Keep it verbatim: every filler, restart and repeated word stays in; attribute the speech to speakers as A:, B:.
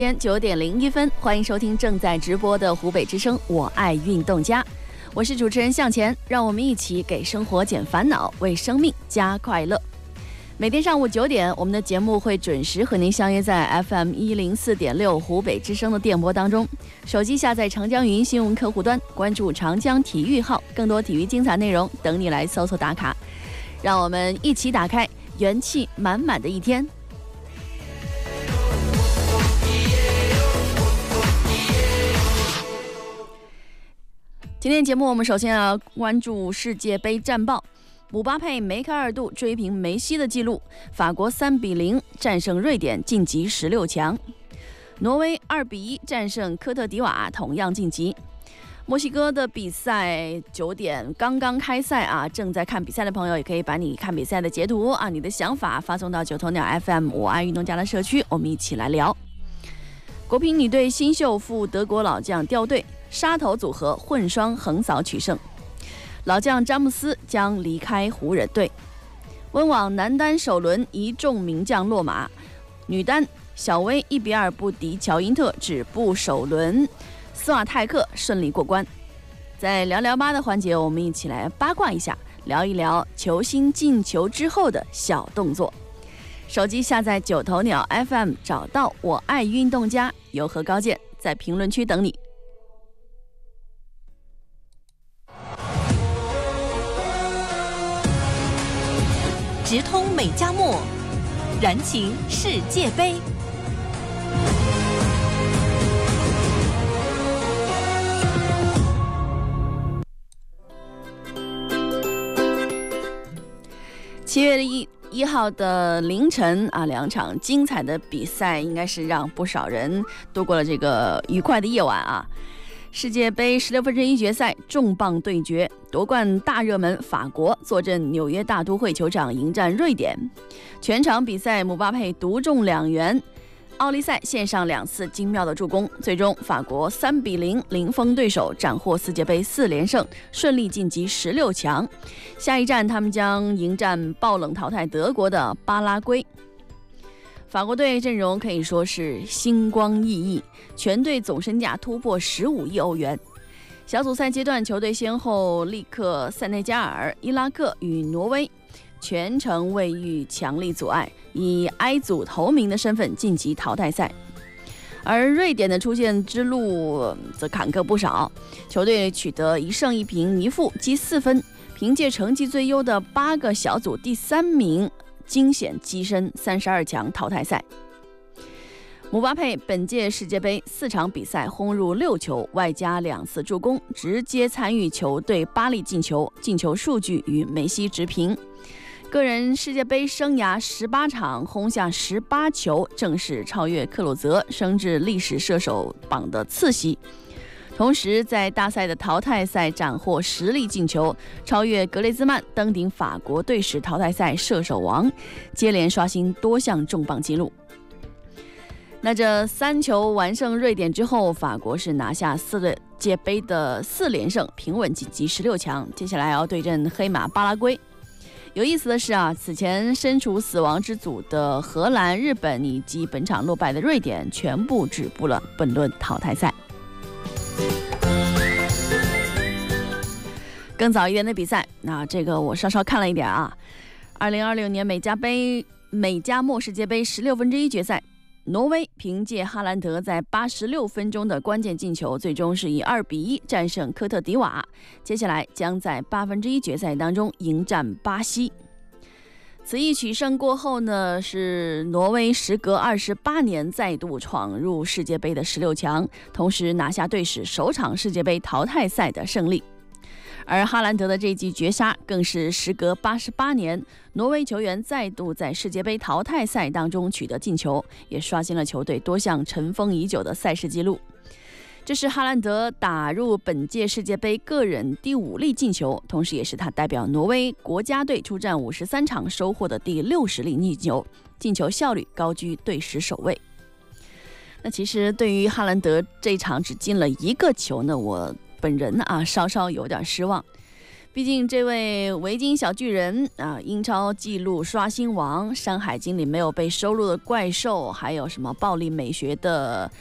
A: 天九点零一分，欢迎收听正在直播的湖北之声，我爱运动家，我是主持人向前，让我们一起给生活减烦恼，为生命加快乐。每天上午九点，我们的节目会准时和您相约在 F M 一零四点六湖北之声的电波当中。手机下载长江云新闻客户端，关注长江体育号，更多体育精彩内容等你来搜索打卡。让我们一起打开元气满满的一天。今天节目我们首先要关注世界杯战报。姆巴佩梅开二度追平梅西的纪录，法国三比零战胜瑞典晋级十六强，挪威二比一战胜科特迪瓦同样晋级。墨西哥的比赛九点刚刚开赛啊，正在看比赛的朋友也可以把你看比赛的截图啊，你的想法发送到九头鸟 F M 我爱运动家的社区，我们一起来聊。国乒女队新秀赴德国老将调队，杀头组合混双横扫取胜，老将詹姆斯将离开湖人队。温网男单首轮一众名将落马，女单小威一比二不敌乔因特，止步首轮，斯瓦泰克顺利过关。在聊聊吧的环节，我们一起来八卦一下，聊一聊球星进球之后的小动作。手机下载九头鸟 F M， 找到我爱运动家，有何高见，在评论区等你。
B: 直通美加墨，燃情世界杯。
A: 七月一一号的凌晨啊，两场精彩的比赛，应该是让不少人度过了这个愉快的夜晚啊。世界杯十六分之一决赛重磅对决，夺冠大热门法国坐镇纽约大都会球场迎战瑞典。全场比赛姆巴佩独中两元，奥利赛献上两次精妙的助攻，最终法国三比零零封对手，斩获世界杯四连胜，顺利晋级十六强。下一站他们将迎战爆冷淘汰德国的巴拉圭。法国队阵容可以说是星光熠熠，全队总身价突破十五亿欧元。小组赛阶段，球队先后力克塞内加尔、伊拉克与挪威，全程未遇强力阻碍，以 I 组头名的身份晋级淘汰赛。而瑞典的出线之路则坎坷不少，球队取得一胜一平一负，积四分，凭借成绩最优的八个小组第三名，惊险跻身三十二强淘汰赛。姆巴佩本届世界杯四场比赛轰入六球，外加两次助攻，直接参与球队八粒进球，进球数据与梅西持平。个人世界杯生涯十八场轰下十八球，正式超越克鲁泽，升至历史射手榜的次席。同时在大赛的淘汰赛斩获十粒进球，超越格雷兹曼，登顶法国队史淘汰赛射手王，接连刷新多项重磅纪录。那这三球完胜瑞典之后，法国是拿下世界杯的四连胜，平稳晋级十六强。接下来要对阵黑马巴拉圭。有意思的是啊，此前身处死亡之组的荷兰、日本以及本场落败的瑞典，全部止步了本轮淘汰赛。更早一点的比赛，那这个我稍稍看了一点啊。二零二六年美加杯美加墨世界杯十六分之一决赛，挪威凭借哈兰德在八十六分钟的关键进球，最终是以二比一战胜科特迪瓦。接下来将在八分之一决赛当中迎战巴西。此役取胜过后呢，是挪威时隔二十八年再度闯入世界杯的十六强，同时拿下队史首场世界杯淘汰赛的胜利。而哈兰德的这记绝杀更是时隔八十八年，挪威球员再度在世界杯淘汰赛当中取得进球，也刷新了球队多项尘封已久的赛事纪录。这是哈兰德打入本届世界杯个人第五粒进球，同时也是他代表挪威国家队出战五十三场收获的第六十粒进球，进球效率高居队史首位。那其实对于哈兰德这场只进了一个球呢，我本人啊稍稍有点失望。 毕竟这位维京小巨人啊，英超纪录刷新王，《山海经》里没有被收录的怪兽，还有什么暴力美学的